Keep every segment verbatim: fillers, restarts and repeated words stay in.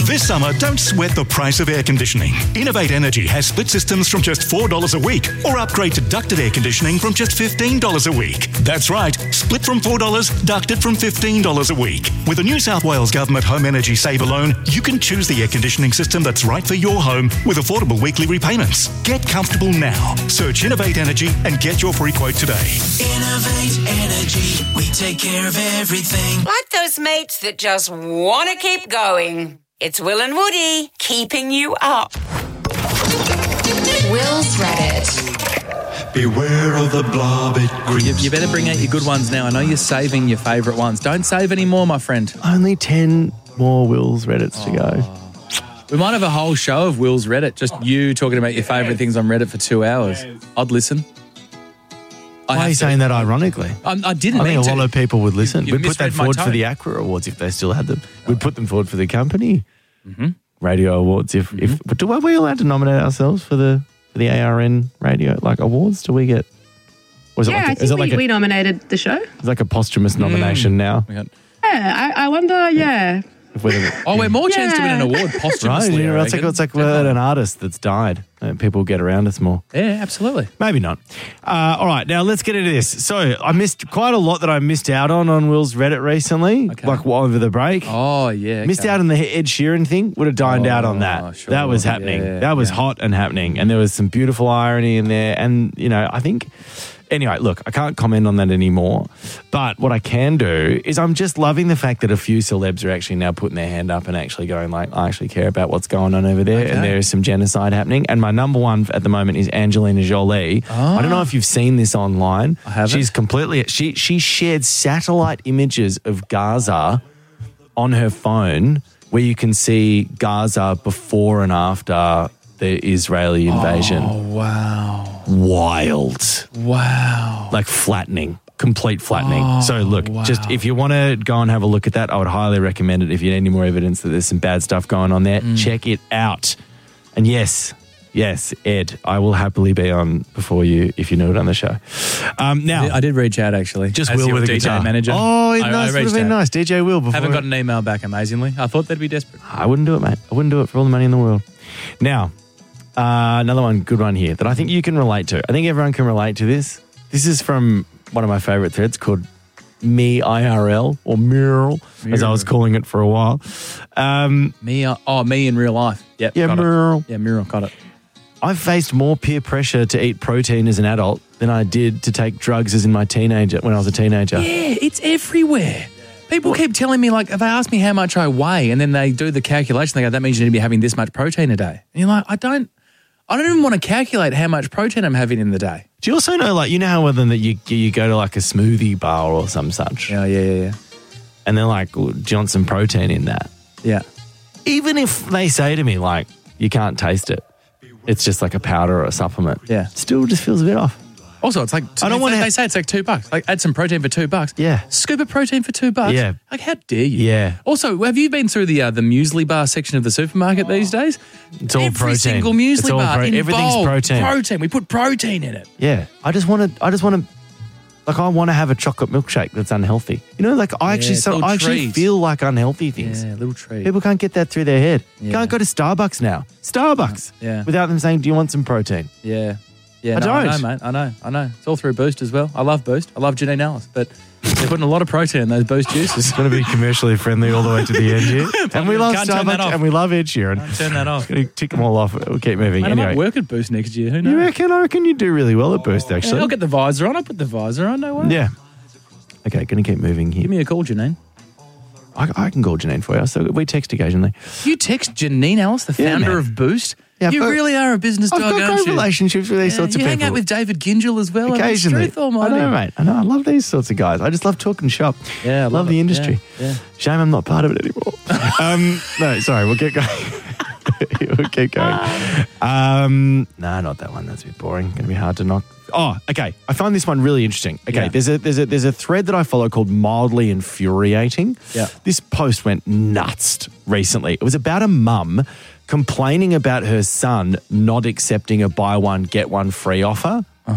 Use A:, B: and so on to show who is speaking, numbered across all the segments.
A: This summer, don't sweat the price of air conditioning. Innovate Energy has split systems from just four dollars a week, or upgrade to ducted air conditioning from just fifteen dollars a week. That's right, split from four dollars, ducted from fifteen dollars a week. With the New South Wales Government Home Energy Saver Loan, you can choose the air conditioning system that's right for your home with affordable weekly repayments. Get comfortable now. Search Innovate Energy and get your free quote today.
B: Innovate Energy. We take care of everything.
C: Like those mates that just want to keep going. It's Will and Woody keeping you up.
D: Will's Reddit.
E: Beware of the blob, it creeps.
F: You, you better bring out your good ones now. I know you're saving your favourite ones. Don't save any more, my friend.
G: Only ten more Will's Reddits to go.
F: We might have a whole show of Will's Reddit, just you talking about your favourite things on Reddit for two hours. I'd listen. I
G: Why are you
F: have to.
G: saying that ironically?
F: I, I didn't
G: I
F: mean
G: think a
F: to.
G: lot of people would listen.
F: You- you
G: We'd put that
F: misread my
G: forward for
F: tone.
G: the Accra Awards if they still had them. We'd put them forward for the company
F: Mm-hmm.
G: radio awards. If, if but do are we allowed to nominate ourselves for the for the A R N radio like awards? Do we get? Or is it
H: Yeah,
G: like
H: I
G: a, is
H: think
G: it
H: we,
G: like a,
H: we nominated the show.
G: it's like a posthumous nomination now?
F: We got-
H: Yeah, I, I wonder, yeah.
G: If we're,
F: Oh, we're more chance to win an
H: Yeah.
F: award
G: right?
F: posthumously.
G: You know,
F: I
G: it's like
F: reckon.
G: it's like we're an artist that's died. Uh, people get around us more.
F: Yeah, absolutely.
G: Maybe not. Uh, all right, now let's get into this. So I missed quite a lot that I missed out on on Will's Reddit recently,
F: Okay.
G: like over the break.
F: Oh, yeah.
G: Missed
F: okay.
G: out on the Ed Sheeran thing. Would have dined out on
F: Oh,
G: that.
F: sure,
G: That was happening.
F: yeah,
G: that was
F: yeah.
G: hot and happening. And there was some beautiful irony in there. And, you know, I think... Anyway, look, I can't comment on that anymore. But what I can do is I'm just loving the fact that a few celebs are actually now putting their hand up and actually going like, I actually care about what's going on over there.
F: Okay.
G: And there is some genocide happening. And my number one at the moment is Angelina Jolie. I don't know if you've seen this online.
F: I haven't.
G: She's completely... She, she shared satellite images of Gaza on her phone where you can see Gaza before and after the Israeli invasion.
F: Oh, wow.
G: Wild.
F: Wow.
G: Like flattening. Complete flattening.
F: Oh,
G: so look,
F: wow.
G: just if you want to go and have a look at that, I would highly recommend it. If you need any more evidence that there's some bad stuff going on there,
F: Mm.
G: check it out. And yes, yes, Ed, I will happily be on before you if you know it on the show. Um, now,
F: I did reach out, actually.
G: just
F: as
G: Will
F: your
G: with a
F: D J
G: guitar.
F: manager.
G: Oh,
F: I-
G: nice.
F: I
G: Would have
F: reached
G: been
F: out.
G: nice. D J Will. Before
F: Haven't got an email back, amazingly. I thought they'd be desperate.
G: I wouldn't do it, mate. I wouldn't do it for all the money in the world. Now, uh, another one, good one here that I think you can relate to. I think everyone can relate to this. This is from one of my favourite threads called Me I R L or Mural, as I was calling it for a while. Um,
F: Me, uh, oh, me in real life. Yep,
G: yeah,
F: got it.
G: Mural.
F: Yeah, Mural, got it.
G: I've faced more peer pressure to eat protein as an adult than I did to take drugs as in my teenager when I was a teenager.
F: Yeah, it's everywhere. People keep telling me, like, if they ask me how much I weigh and then they do the calculation, they go, that means you need to be having this much protein a day. And you're like, I don't, I don't even want to calculate how much protein I'm having in the day.
G: Do you also know, like, you know how then that you you go to like a smoothie bar or some such,
F: Yeah, yeah, yeah, yeah.
G: and they're like, well, do you want some protein in that?
F: Yeah.
G: Even if they say to me, like, you can't taste it, it's just like a powder or a supplement.
F: Yeah.
G: Still just feels a bit off.
F: Also, it's like,
G: I don't
F: they,
G: wanna
F: they
G: ha-
F: say it's like two bucks. Like, add some protein for two bucks.
G: Yeah.
F: Scoop of protein for two bucks.
G: Yeah.
F: Like, how dare you?
G: Yeah.
F: Also, have you been through the uh, the muesli bar section of the supermarket these days?
G: It's all
F: Every
G: protein.
F: single muesli
G: It's all
F: bar
G: pro-
F: in
G: everything's
F: bold,
G: protein.
F: Protein. We put protein in it.
G: Yeah. I just want to, I just want to, like, I want to have a chocolate milkshake that's unhealthy. You know, like, I actually,
F: it's
G: so,
F: little
G: I actually
F: treats.
G: feel like unhealthy things.
F: Yeah, little treat.
G: People can't get that through their head.
F: Yeah.
G: Can't go to Starbucks now. Starbucks.
F: Yeah.
G: Without them saying, do you want some protein?
F: Yeah. Yeah,
G: I
F: no,
G: don't.
F: I know, mate. I know. I know. It's all through Boost as well. I love Boost. I love Janine Ellis, but they're putting a lot of protein in those Boost juices.
G: It's going to be commercially friendly all the way to the end here. And we love
F: Can't turn that
G: Starbucks
F: off.
G: and we love Ed Sheeran.
F: Turn that off.
G: Gonna tick them all off. We'll keep moving.
F: Mate, I
G: anyway,
F: might work at Boost next year. Who knows?
G: you reckon? I reckon you do really well at Boost, actually.
F: Yeah, I'll get the visor on. I'll put the visor on. No way.
G: Yeah. Okay, going to keep moving here.
F: Give me a call, Janine.
G: I, I can call Janine for you. So we text occasionally.
F: You text Janine Ellis, the
G: Yeah,
F: founder
G: man.
F: of Boost.
G: Yeah, I've
F: you
G: got-
F: really are a business
G: I've
F: dog,
G: got
F: aren't
G: great
F: you?
G: relationships with these
F: Yeah,
G: sorts of
F: you
G: people.
F: hang out with David Gingell as well.
G: Occasionally.
F: Truth or
G: I know, mate. I know. I love these sorts of guys. I just love talking shop.
F: Yeah, I
G: love,
F: love
G: the
F: it.
G: industry.
F: Yeah, yeah.
G: Shame I'm not part of it anymore. um, no, sorry. We'll get going. we'll keep going. Um, no, not that one. That's a bit boring. Going to be hard to knock. Oh, okay. I find this one really interesting. Okay,
F: Yeah.
G: there's a there's a there's a thread that I follow called Mildly Infuriating.
F: Yeah.
G: This post went nuts recently. It was about a mum complaining about her son not accepting a buy one get one free offer.
F: Uh-huh.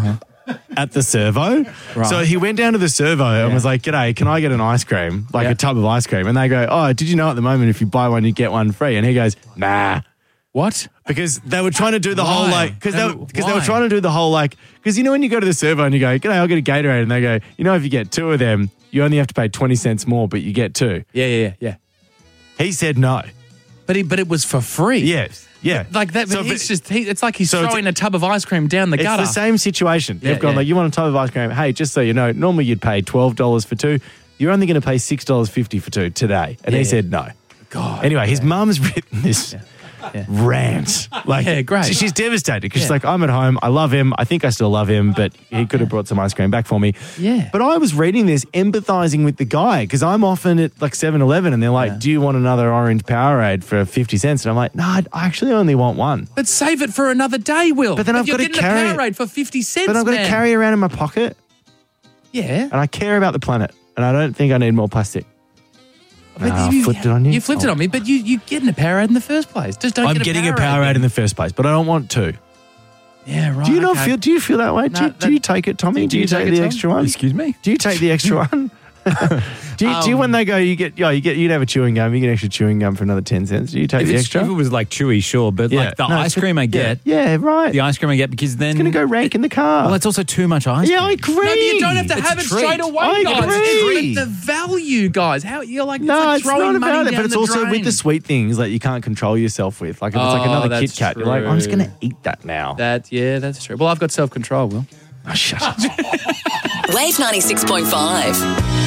G: at the servo.
F: Right.
G: So he went down to the servo and
F: Yeah.
G: was like, "G'day, can I get an ice cream? Like
F: Yeah.
G: a tub of ice cream?" And they go, "Oh, did you know at the moment if you buy one, you get one free?" And he goes, "Nah."
F: What?
G: Because they were trying to do the whole
F: Why?
G: like, because they,
F: They
G: were-
F: were-
G: because they were
F: why?
G: trying to do the whole like, because you know when you go to the servo and you go, "G'day, I'll get a Gatorade," and they go, "You know, if you get two of them, you only have to pay twenty cents more, but you get two."
F: Yeah, yeah, yeah, yeah.
G: He said no.
F: But he, but it was for free.
G: Yes. Yeah.
F: Like that. But
G: So,
F: he's
G: but-
F: just. He, it's like he's
G: So it's-
F: throwing a tub of ice cream down the
G: It's
F: gutter.
G: the same situation. They've
F: Yeah,
G: gone
F: yeah.
G: like, "You want a tub of ice cream? Hey, just so you know, normally you'd pay twelve dollars for two. You're only going to pay six dollars fifty for two today." And
F: Yeah,
G: he
F: yeah.
G: said no.
F: God.
G: Anyway, his mum's written this
F: Yeah.
G: rant. Like,
F: Yeah, great.
G: so she's devastated because she's
F: Yeah.
G: like, "I'm at home. I love him. I think I still love him, but he could have brought some ice cream back for me."
F: Yeah.
G: But I was reading this, empathizing with the guy because I'm often at like seven eleven and they're like,
F: Yeah.
G: "Do you want another orange Powerade for fifty cents?" And I'm like, "No, I actually only want one."
F: But save it for another day, Will.
G: But then I've
F: you're
G: got to
F: getting
G: carry
F: a
G: it.
F: Powerade for fifty cents.
G: But I've got to
F: man.
G: carry it around in my pocket.
F: Yeah.
G: And I care about the planet, and I don't think I need more plastic.
F: But
G: Ah, I flipped it on you.
F: You flipped it on me, but you you getting a Powerade in the first place. Just don't
G: I'm
F: get a
G: getting a
F: Powerade.
G: Powerade in the first place, but I don't want to.
F: Yeah, right.
G: Do you not
F: okay.
G: feel? Do you feel that way? do,
F: No,
G: you, do
F: that-
G: you take it, Tommy? Do, you take, the
F: Tom?
G: extra one?
F: Excuse me?
G: Do you take the extra one? do, you, do you when they go? You get, yeah, you get. You'd have a chewing gum. You get extra chewing gum for another ten cents. Do you take
I: If,
G: the
I: it's,
G: extra?
I: if it was like chewy, sure, but
G: Yeah.
I: like the
G: No,
I: ice
G: it's-
I: cream I
G: yeah.
I: get,
G: Yeah, right.
I: the ice cream I get because then
G: It's going to go rank in the car.
I: Well, it's also too much ice
G: yeah,
I: cream.
G: I agree.
F: No, but you don't have to
I: It's
F: have
I: a
F: it
I: treat.
F: straight away,
G: I
F: guys.
G: agree.
F: But the value, guys. How you're like,
G: No,
F: it's, like
G: it's
F: throwing
G: not
F: money
G: about it,
F: down
G: but it's
F: the
G: also
F: drain.
G: with the sweet things that you can't control yourself with. Like if it's like
F: Oh,
G: another Kit
F: that's
G: Kat, you're like, I'm just
F: true.
G: going to eat that now.
F: That yeah, that's true. Well, I've got self control, Will.
G: Oh, shut up.
J: Wave ninety-six point five.